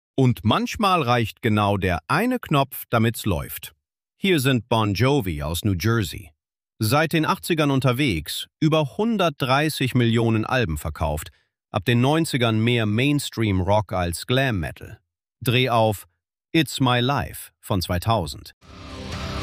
Und manchmal reicht genau der eine Knopf, damit's läuft. Hier sind Bon Jovi aus New Jersey. Seit den 80ern unterwegs, über 130 Millionen Alben verkauft, ab den 90ern mehr Mainstream-Rock als Glam-Metal. Dreh auf It's My Life von 2000.